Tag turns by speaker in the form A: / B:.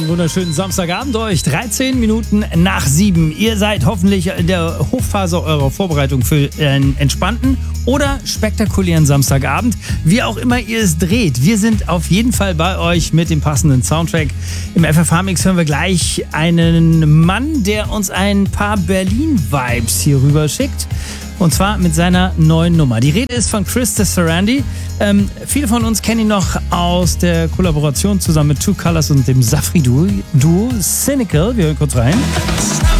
A: Einen wunderschönen Samstagabend euch. 13 Minuten nach 7. Ihr seid hoffentlich in der Hochphase eurer Vorbereitung für einen entspannten oder spektakulären Samstagabend. Wie auch immer ihr es dreht. Wir sind auf jeden Fall bei euch mit dem passenden Soundtrack. Im FFH-Mix hören wir gleich einen Mann, der uns ein paar Berlin-Vibes hier rüber schickt. Und zwar mit seiner neuen Nummer. Die Rede ist von Chris Sarandí. Viele von uns kennen ihn noch aus der Kollaboration zusammen mit Two Colors und dem Safri-Duo Cynical. Wir hören kurz rein.